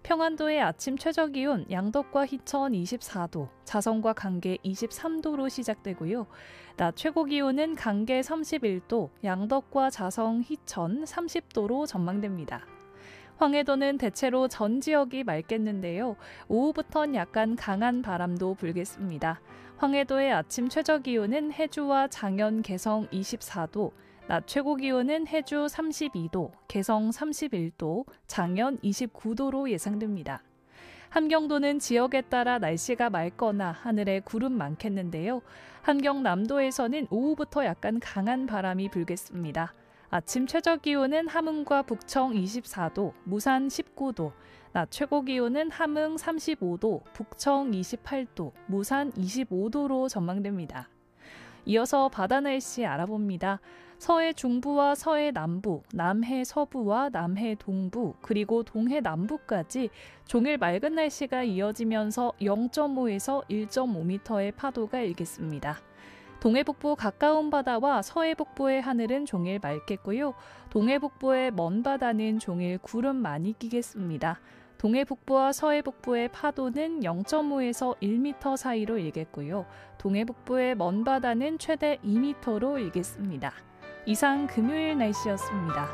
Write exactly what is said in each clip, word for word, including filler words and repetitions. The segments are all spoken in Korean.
평안도의 아침 최저기온 양덕과 희천 이십사 도, 자성과 강계 이십삼 도로 시작되고요. 낮 최고기온은 강계 삼십일 도, 양덕과 자성, 희천 삼십 도로 전망됩니다. 황해도는 대체로 전 지역이 맑겠는데요. 오후부턴 약간 강한 바람도 불겠습니다. 황해도의 아침 최저기온은 해주와 장현, 개성 이십사 도, 낮 최고기온은 해주 삼십이 도, 개성 삼십일 도, 장현 이십구 도로 예상됩니다. 함경도는 지역에 따라 날씨가 맑거나 하늘에 구름 많겠는데요. 함경남도에서는 오후부터 약간 강한 바람이 불겠습니다. 아침 최저기온은 함흥과 북청 이십사 도, 무산 십구 도, 낮 최고기온은 함흥 삼십오 도, 북청 이십팔 도, 무산 이십오 도로 전망됩니다. 이어서 바다 날씨 알아봅니다. 서해 중부와 서해 남부, 남해 서부와 남해 동부, 그리고 동해 남부까지 종일 맑은 날씨가 이어지면서 영 점 오에서 일 점 오 미터의 파도가 일겠습니다. 동해북부 가까운 바다와 서해북부의 하늘은 종일 맑겠고요. 동해북부의 먼 바다는 종일 구름 많이 끼겠습니다. 동해북부와 서해북부의 파도는 영 점 오에서 일 미터 사이로 일겠고요. 동해북부의 먼 바다는 최대 이 미터로 일겠습니다. 이상 금요일 날씨였습니다.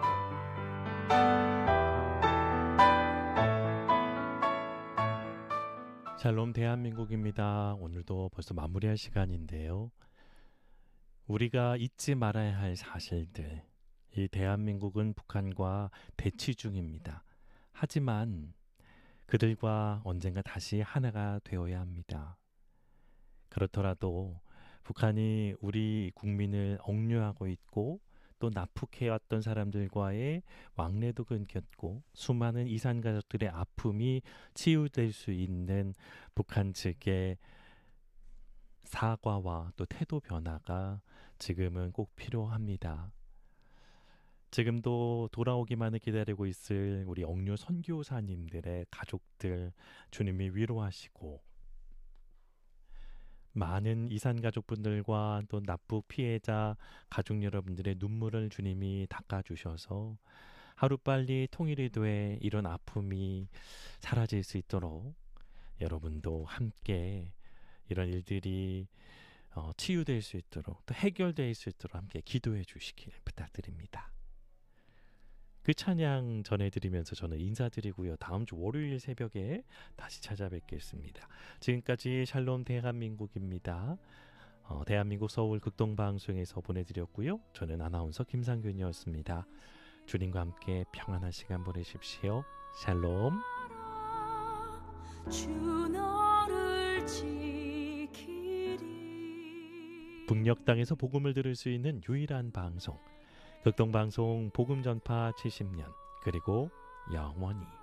샬롬 대한민국입니다. 오늘도 벌써 마무리할 시간인데요. 우리가 잊지 말아야 할 사실들. 이 대한민국은 북한과 대치 중입니다. 하지만 그들과 언젠가 다시 하나가 되어야 합니다. 그렇더라도 북한이 우리 국민을 억류하고 있고 또 납북해왔던 사람들과의 왕래도 끊겼고 수많은 이산 가족들의 아픔이 치유될 수 있는 북한 측의 사과와 또 태도 변화가 지금은 꼭 필요합니다. 지금도 돌아오기만을 기다리고 있을 우리 억류 선교사님들의 가족들 주님이 위로하시고 많은 이산 가족분들과 또 납북 피해자 가족 여러분들의 눈물을 주님이 닦아주셔서 하루빨리 통일이 돼 이런 아픔이 사라질 수 있도록 여러분도 함께 이런 일들이 어, 치유될 수 있도록 또 해결될 수 있도록 함께 기도해 주시길 부탁드립니다. 그 찬양 전해드리면서 저는 인사드리고요. 다음 주 월요일 새벽에 다시 찾아뵙겠습니다. 지금까지 샬롬 대한민국입니다. 어, 대한민국 서울 극동방송에서 보내드렸고요. 저는 아나운서 김상균이었습니다. 주님과 함께 평안한 시간 보내십시오. 샬롬. 북녘 땅에서 복음을 들을 수 있는 유일한 방송 극동방송 복음전파 칠십 년 그리고 영원히